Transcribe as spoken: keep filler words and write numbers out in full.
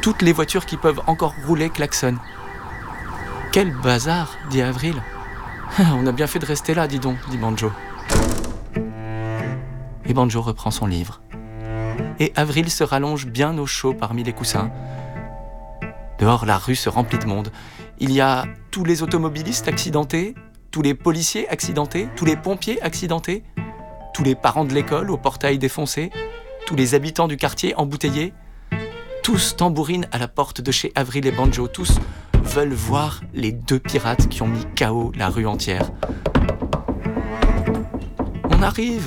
Toutes les voitures qui peuvent encore rouler klaxonnent. Quel bazar, dit Avril. On a bien fait de rester là, dis donc, dit Banjo. Et Banjo reprend son livre. Et Avril se rallonge bien au chaud parmi les coussins. Dehors, la rue se remplit de monde. Il y a tous les automobilistes accidentés, tous les policiers accidentés, tous les pompiers accidentés, tous les parents de l'école au portail défoncé, tous les habitants du quartier embouteillés. Tous tambourinent à la porte de chez Avril et Banjo. Tous veulent voir les deux pirates qui ont mis K O la rue entière. « On arrive !»